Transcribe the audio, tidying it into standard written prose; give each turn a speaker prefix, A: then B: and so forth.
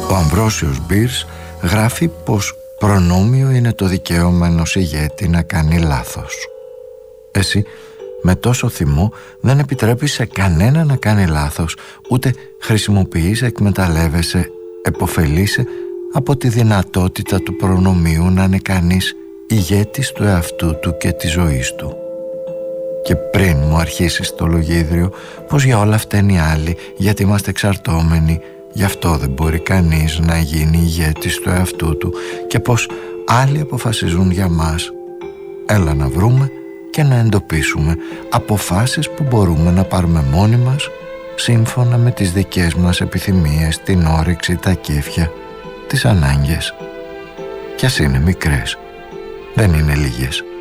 A: Ο Αμβρόσιος Μπίρς γράφει πως προνόμιο είναι το δικαίωμα ενός ηγέτη να κάνει λάθος. Εσύ με τόσο θυμό δεν επιτρέπεις σε κανένα να κάνει λάθος, ούτε χρησιμοποιείς, εκμεταλλεύεσαι, επωφελείσαι από τη δυνατότητα του προνομίου να είναι κανείς ηγέτης του εαυτού του και της ζωής του. Και πριν μου αρχίσεις το λογίδριο πως για όλα φταίνει οι άλλοι, γιατί είμαστε εξαρτώμενοι, γι' αυτό δεν μπορεί κανείς να γίνει ηγέτης του εαυτού του και πως άλλοι αποφασίζουν για μας. Έλα να βρούμε και να εντοπίσουμε αποφάσεις που μπορούμε να πάρουμε μόνοι μας, σύμφωνα με τις δικές μας επιθυμίες, την όρεξη, τα κέφια, τις ανάγκες. Κι ας είναι μικρές, δεν είναι λίγες.